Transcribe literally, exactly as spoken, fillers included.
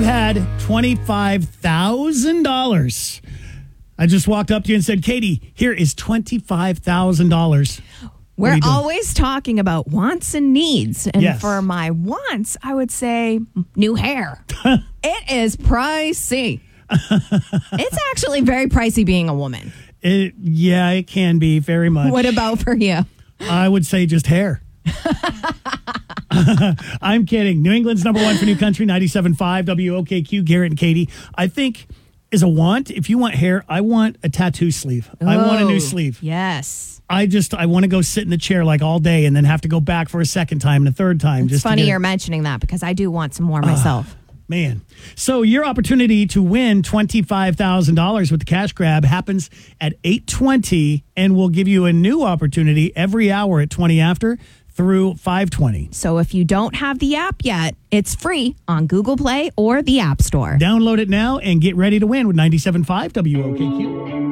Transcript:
had twenty-five thousand dollars, I just walked up to you and said, Katie, here is twenty-five thousand dollars. We're always talking about wants and needs. And Yes. for my wants, I would say new hair. It is pricey. It's actually very pricey being a woman. It, yeah, it can be very much. What about for you? I would say just hair. I'm kidding. New England's number one for new country, ninety-seven point five W O K Q, Garrett and Katie. I think is a want. If you want hair, I want a tattoo sleeve. I want a new sleeve. Yes. I just, I want to go sit in the chair like all day and then have to go back for a second time and a third time. It's just funny to get you're mentioning that because I do want some more myself. Man. So your opportunity to win twenty-five thousand dollars with the cash grab happens at eight twenty, and we'll give you a new opportunity every hour at twenty after through five twenty. So if you don't have the app yet, it's free on Google Play or the App Store. Download it now and get ready to win with ninety-seven point five W O K Q.